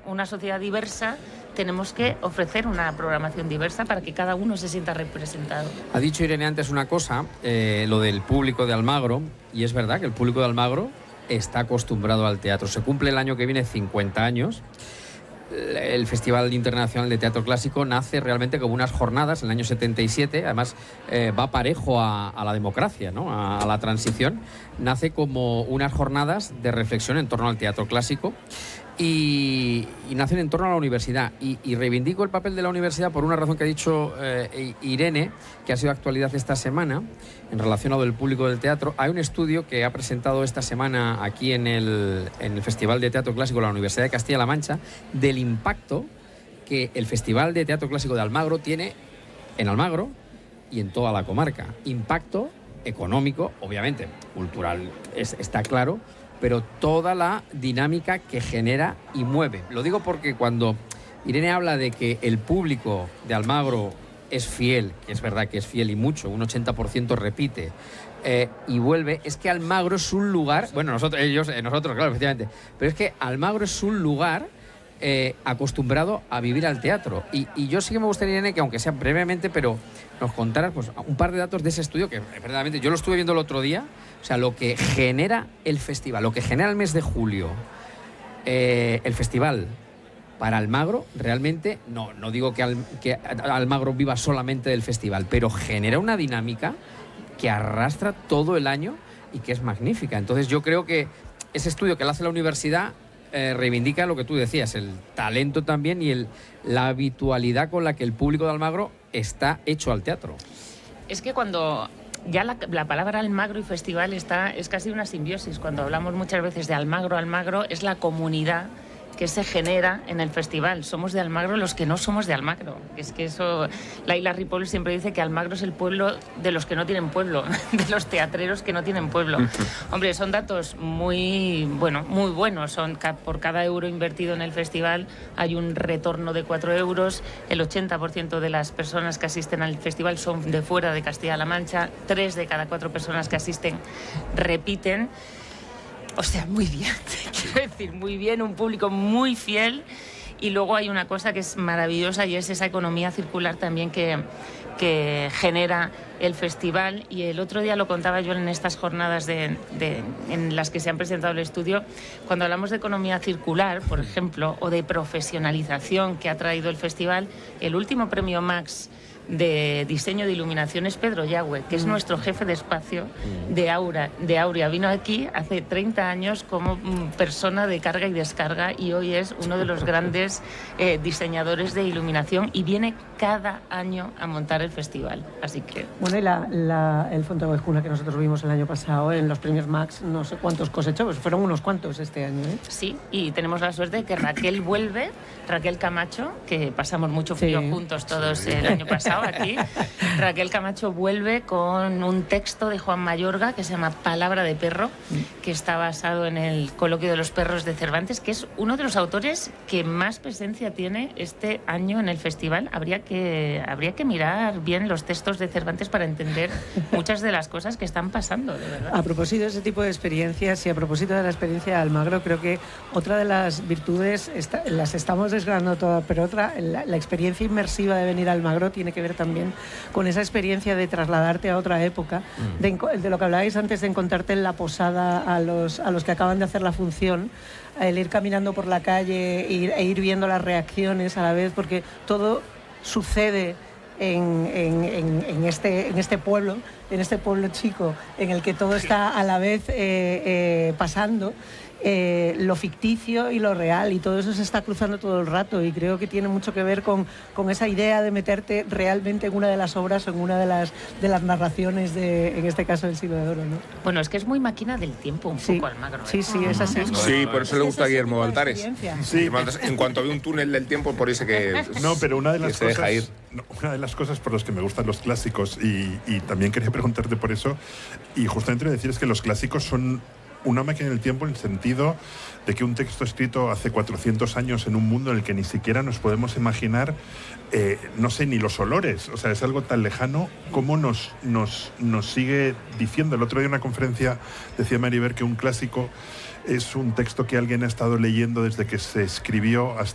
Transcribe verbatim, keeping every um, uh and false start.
una sociedad diversa, tenemos que ofrecer una programación diversa para que cada uno se sienta representado. Ha dicho Irene antes una cosa, eh, lo del público de Almagro, y es verdad que el público de Almagro está acostumbrado al teatro. Se cumple el año que viene cincuenta años. El Festival Internacional de Teatro Clásico nace realmente como unas jornadas en el año setenta y siete, además eh, va parejo a, a la democracia, ¿no? a, a la transición. Nace como unas jornadas de reflexión en torno al teatro clásico y, y nacen en torno a la universidad. Y, y reivindico el papel de la universidad por una razón que ha dicho eh, Irene, que ha sido actualidad esta semana, en relación a lo del público del teatro. Hay un estudio que ha presentado esta semana aquí en el, en el Festival de Teatro Clásico de la Universidad de Castilla-La Mancha, del impacto que el Festival de Teatro Clásico de Almagro tiene en Almagro y en toda la comarca. Impacto económico, obviamente, cultural, es, está claro, pero toda la dinámica que genera y mueve. Lo digo porque cuando Irene habla de que el público de Almagro es fiel, que es verdad que es fiel y mucho, un ochenta por ciento repite eh, y vuelve, es que Almagro es un lugar, bueno, nosotros, ellos, eh, nosotros, claro, efectivamente, pero es que Almagro es un lugar eh, acostumbrado a vivir al teatro. Y, y yo sí que me gustaría, Irene, que aunque sea brevemente, pero nos contaras pues, un par de datos de ese estudio, que verdaderamente yo lo estuve viendo el otro día. O sea, lo que genera el festival, lo que genera el mes de julio, eh, el festival para Almagro, realmente, no, no digo que, Al, que Almagro viva solamente del festival, pero genera una dinámica que arrastra todo el año y que es magnífica. Entonces yo creo que ese estudio que le hace la universidad eh, reivindica lo que tú decías, el talento también y el, la habitualidad con la que el público de Almagro está hecho al teatro. Es que cuando... Ya la, la palabra Almagro y festival está, es casi una simbiosis. Cuando hablamos muchas veces de Almagro, Almagro es la comunidad que se genera en el festival. Somos de Almagro los que no somos de Almagro. Es que eso, Laila Ripoll siempre dice que Almagro es el pueblo de los que no tienen pueblo, de los teatreros que no tienen pueblo. Hombre, son datos muy, bueno, muy buenos. Son, por cada euro invertido en el festival hay un retorno de cuatro euros. El ochenta por ciento de las personas que asisten al festival son de fuera de Castilla-La Mancha. Tres de cada cuatro personas que asisten repiten. O sea, muy bien, quiero decir, muy bien, un público muy fiel. Y luego hay una cosa que es maravillosa y es esa economía circular también que, que genera el festival. Y el otro día lo contaba yo en estas jornadas de, de, en las que se han presentado el estudio. Cuando hablamos de economía circular, por ejemplo, o de profesionalización que ha traído el festival, el último premio Max de diseño de iluminación es Pedro Yagüe, que es mm. nuestro jefe de espacio de Aura, de Aurea. Vino aquí hace treinta años como persona de carga y descarga y hoy es uno de los grandes eh, diseñadores de iluminación y viene cada año a montar el festival. Así que... Bueno, y la, la, el Fontagüejuna que nosotros vimos el año pasado en los premios Max, no sé cuántos cosechó, pues fueron unos cuantos este año, ¿eh? Sí, y tenemos la suerte de que Raquel vuelve, Raquel Camacho, que pasamos mucho frío sí. juntos todos sí. el año pasado aquí. Raquel Camacho vuelve con un texto de Juan Mayorga que se llama Palabra de perro, que está basado en el Coloquio de los perros de Cervantes, que es uno de los autores que más presencia tiene este año en el festival. Habría que, habría que mirar bien los textos de Cervantes para entender muchas de las cosas que están pasando, de verdad. A propósito de ese tipo de experiencias y a propósito de la experiencia de Almagro, creo que otra de las virtudes, está, las estamos desgranando todas, pero otra, la, la experiencia inmersiva de venir a Almagro tiene que ver también con esa experiencia de trasladarte a otra época, mm. de, de lo que hablabais antes, de encontrarte en la posada a los, a los que acaban de hacer la función, el ir caminando por la calle e, e ir viendo las reacciones a la vez, porque todo sucede en, en, en, en, este, en este pueblo, en este pueblo chico, en el que todo está a la vez eh, eh, pasando. Eh, lo ficticio y lo real, y todo eso se está cruzando todo el rato, y creo que tiene mucho que ver con, con esa idea de meterte realmente en una de las obras o en una de las, de las narraciones de, en este caso, del Siglo de Oro, ¿no? Bueno, es que es muy máquina del tiempo un sí. poco Almagro, ¿eh? Sí, sí, es así. Sí, por eso le gusta a Guillermo Baltares. Sí, en cuanto ve un túnel del tiempo, por eso que no, pero una de las se cosas, deja ir. No, una de las cosas por las que me gustan los clásicos, y, y también quería preguntarte por eso, y justamente decir es que los clásicos son una máquina del tiempo en el sentido de que un texto escrito hace cuatrocientos años en un mundo en el que ni siquiera nos podemos imaginar, eh, no sé, ni los olores, o sea, es algo tan lejano como nos, nos, nos sigue diciendo. El otro día en una conferencia decía Maribel que un clásico es un texto que alguien ha estado leyendo desde que se escribió hasta